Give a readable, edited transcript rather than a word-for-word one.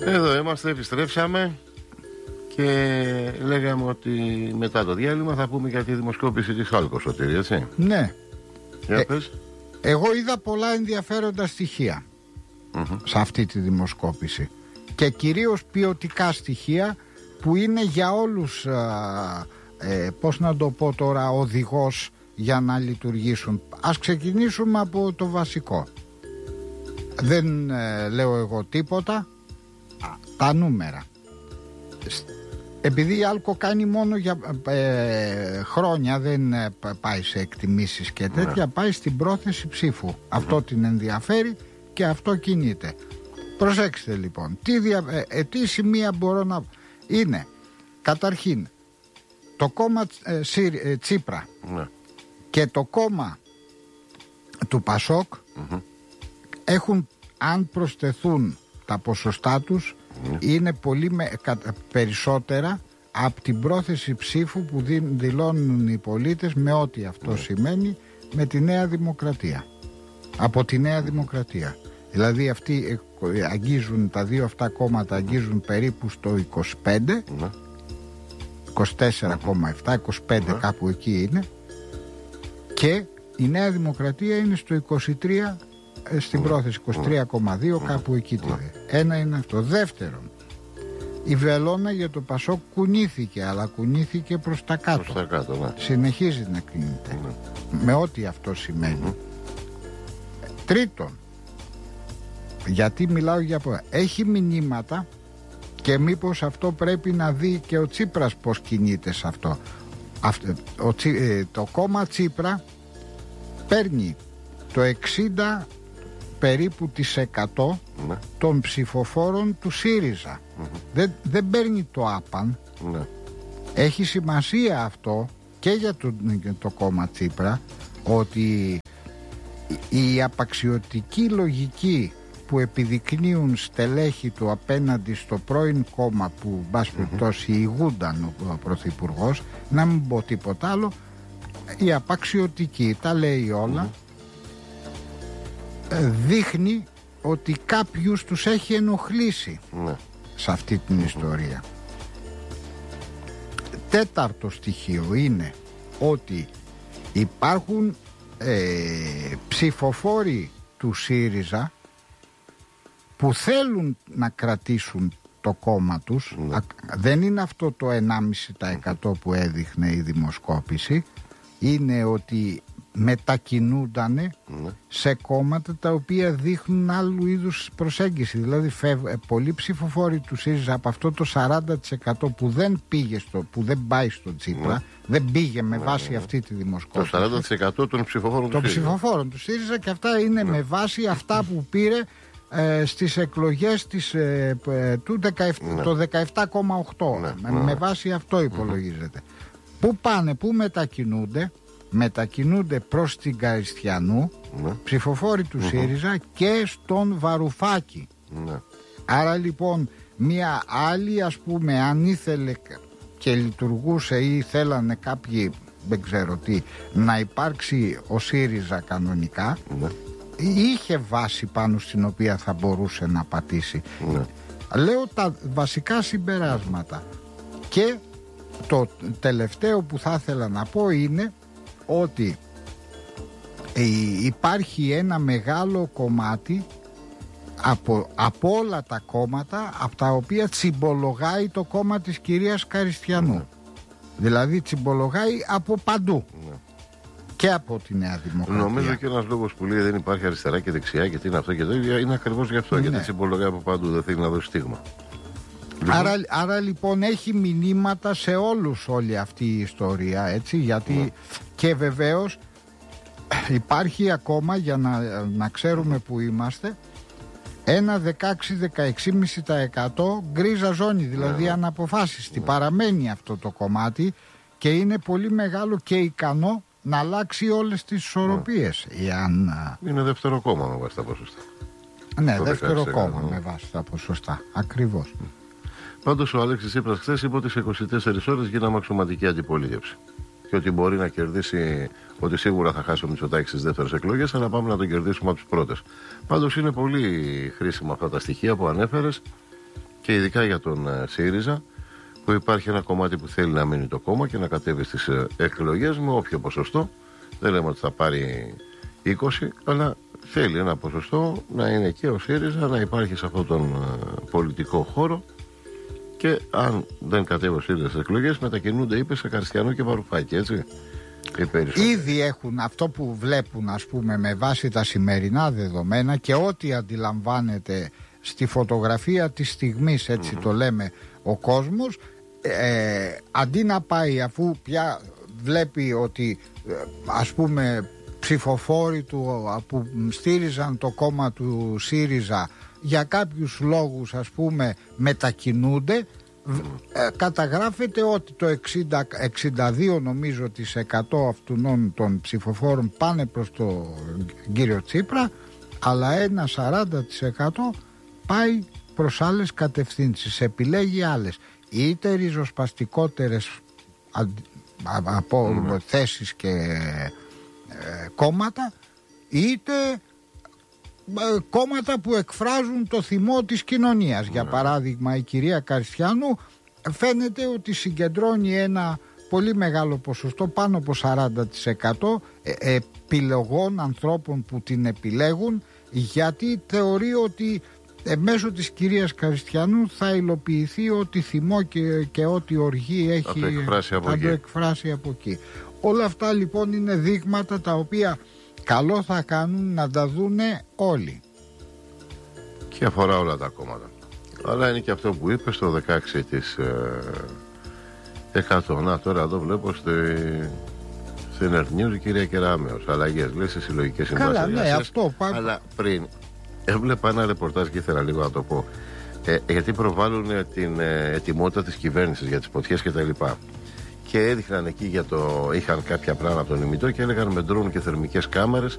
Εδώ είμαστε, επιστρέψαμε και λέγαμε ότι μετά το διάλειμμα θα πούμε για τη δημοσκόπηση της Άλκο, Σωτήρη, έτσι. Ναι. Για πες. Εγώ είδα πολλά ενδιαφέροντα στοιχεία σε αυτή τη δημοσκόπηση και κυρίως ποιοτικά στοιχεία που είναι για όλους, πώς να το πω τώρα, οδηγός για να λειτουργήσουν. Ας ξεκινήσουμε από το βασικό. Δεν λέω εγώ τίποτα. Τα νούμερα. Επειδή η Άλκο κάνει μόνο για χρόνια, δεν πάει σε εκτιμήσεις και τέτοια, πάει στην πρόθεση ψήφου. Αυτό την ενδιαφέρει και αυτό κινείται. Προσέξτε λοιπόν, τι σημεία μπορώ να... Είναι, καταρχήν, το κόμμα Τσίπρα και το κόμμα του Πασόκ έχουν, αν προσθεθούν τα ποσοστά τους, είναι πολύ περισσότερα από την πρόθεση ψήφου που δηλώνουν οι πολίτες, με ό,τι αυτό σημαίνει, με τη Νέα Δημοκρατία. Από τη Νέα Δημοκρατία. Δηλαδή αυτοί αγγίζουν, τα δύο αυτά κόμματα αγγίζουν περίπου στο 25, 24,7, 25 κάπου εκεί είναι, και η Νέα Δημοκρατία είναι στο 23 στην πρόθεση, 23,2 κάπου εκεί. Ένα είναι αυτό. Δεύτερον, η βελόνα για το Πασόκ κουνήθηκε, αλλά κουνήθηκε προς τα κάτω. Συνεχίζει να κινείται, με ό,τι αυτό σημαίνει. Τρίτον, γιατί μιλάω για έχει μηνύματα και μήπως αυτό πρέπει να δει και ο Τσίπρας πως κινείται σε αυτό. Το κόμμα Τσίπρα παίρνει το 60 περίπου της 100 των ψηφοφόρων του ΣΥΡΙΖΑ. Δεν παίρνει το άπαν. Έχει σημασία αυτό και για το κόμμα Τσίπρα, ότι η απαξιωτική λογική που επιδεικνύουν στελέχη του απέναντι στο πρώην κόμμα που μπας περιπτώσει ηγούνταν ο Πρωθυπουργός, να μην πω τίποτα άλλο, η απαξιωτική τα λέει όλα, δείχνει ότι κάποιους τους έχει ενοχλήσει σε αυτή την ιστορία. Τέταρτο στοιχείο είναι ότι υπάρχουν ψηφοφόροι του ΣΥΡΙΖΑ που θέλουν να κρατήσουν το κόμμα τους. Δεν είναι αυτό το 1,5% που έδειχνε η δημοσκόπηση, είναι ότι μετακινούντανε σε κόμματα τα οποία δείχνουν άλλου είδους προσέγγιση. Δηλαδή πολλοί ψηφοφόροι του ΣΥΡΙΖΑ από αυτό το 40% που δεν πήγε που δεν πάει στο Τσίπρα, δεν πήγε με βάση αυτή τη δημοσκόπηση. Το 40% των ψηφοφόρων του ΣΥΡΙΖΑ, και αυτά είναι με βάση αυτά που πήρε στις εκλογές του 17, το 17,8. Με βάση αυτό υπολογίζεται. Πού πάνε, πού μετακινούνται προς την Καριστιανού, ψηφοφόροι του ΣΥΡΙΖΑ, και στον Βαρουφάκη. Άρα λοιπόν μια άλλη, ας πούμε, αν ήθελε και λειτουργούσε ή θέλανε κάποιοι, δεν ξέρω τι, να υπάρξει ο ΣΥΡΙΖΑ κανονικά, είχε βάση πάνω στην οποία θα μπορούσε να πατήσει. Λέω τα βασικά συμπεράσματα. Και το τελευταίο που θα ήθελα να πω είναι ότι υπάρχει ένα μεγάλο κομμάτι από όλα τα κόμματα, από τα οποία τσιμπολογάει το κόμμα της κυρίας Καριστιανού. Δηλαδή τσιμπολογάει από παντού. Και από τη Νέα Δημοκρατία. Νομίζω και ένας λόγος που λέει δεν υπάρχει αριστερά και δεξιά και τι είναι αυτό και το ίδιο, είναι ακριβώς γι' αυτό. Γιατί τσιμπολογάει από παντού, δεν θέλει να δώσει στίγμα. Άρα λοιπόν έχει μηνύματα σε όλους όλη αυτή η ιστορία, έτσι, γιατί και βεβαίως υπάρχει ακόμα, για να ξέρουμε που είμαστε, ένα 16-16,5% γκρίζα ζώνη, δηλαδή αναποφάσιστη. Παραμένει αυτό το κομμάτι και είναι πολύ μεγάλο και ικανό να αλλάξει όλες τις ισορροπίες. Είναι δεύτερο κόμμα με βάση τα ποσοστά. Ναι, δεύτερο κόμμα με βάση τα ποσοστά. Ακριβώς. Πάντως ο Αλέξης Τσίπρας χθες είπε ότι σε 24 ώρες γίναμε αξιωματική αντιπολίτευση. Και ότι μπορεί να κερδίσει, ότι σίγουρα θα χάσει ο Μητσοτάκης στις δεύτερες εκλογές, αλλά πάμε να τον κερδίσουμε από τις πρώτες. Πάντως είναι πολύ χρήσιμα αυτά τα στοιχεία που ανέφερες Και ειδικά για τον ΣΥΡΙΖΑ, που υπάρχει ένα κομμάτι που θέλει να μείνει το κόμμα και να κατέβει στις εκλογές με όποιο ποσοστό. Δεν λέμε ότι θα πάρει 20, αλλά θέλει ένα ποσοστό να είναι και ο ΣΥΡΙΖΑ, να υπάρχει σε αυτόν τον πολιτικό χώρο. Και αν δεν κατέβει ο ΣΥΡΙΖΑ στις εκλογές, μετακινούνται, είπε, σε Καριστιανό και Βαρουφάκη, έτσι. Ήδη έχουν αυτό που βλέπουν, ας πούμε, με βάση τα σημερινά δεδομένα και ό,τι αντιλαμβάνεται στη φωτογραφία της στιγμής, έτσι το λέμε ο κόσμος, αντί να πάει, αφού πια βλέπει ότι ας πούμε ψηφοφόροι του που στήριζαν το κόμμα του ΣΥΡΙΖΑ για κάποιους λόγους, ας πούμε, μετακινούνται, καταγράφεται ότι το 62 νομίζω της 100 αυτών των ψηφοφόρων πάνε προς τον κύριο Τσίπρα, αλλά ένα 40% πάει προς άλλες κατευθύνσεις, επιλέγει άλλες, είτε ριζοσπαστικότερες από θέσεις και κόμματα, είτε κόμματα που εκφράζουν το θυμό της κοινωνίας. Για παράδειγμα, η κυρία Καριστιανού φαίνεται ότι συγκεντρώνει ένα πολύ μεγάλο ποσοστό, πάνω από 40% επιλογών ανθρώπων που την επιλέγουν, γιατί θεωρεί ότι μέσω της κυρίας Καριστιανού θα υλοποιηθεί ό,τι θυμό και ό,τι οργή έχει, θα το εκφράσει από εκεί. Όλα αυτά λοιπόν είναι δείγματα τα οποία καλό θα κάνουν να τα δούνε όλοι. Και αφορά όλα τα κόμματα. Αλλά είναι και αυτό που είπε στο 16 της 100. Να, τώρα εδώ βλέπω στην Ερνιούς η κυρία Κεράμεως. Αλλαγές, λέει, σε συλλογικές συμβάσεις. Καλά, ναι, αυτό πάντα. Αλλά πριν έβλεπα ένα ρεπορτάζ και ήθελα λίγο να το πω. Γιατί προβάλλουν την ετοιμότητα της κυβέρνησης για τις φωτιές κτλ. Και έδειχναν εκεί είχαν κάποια πράγματα από τον ημιτό και έλεγαν με ντρόουν και θερμικές κάμερες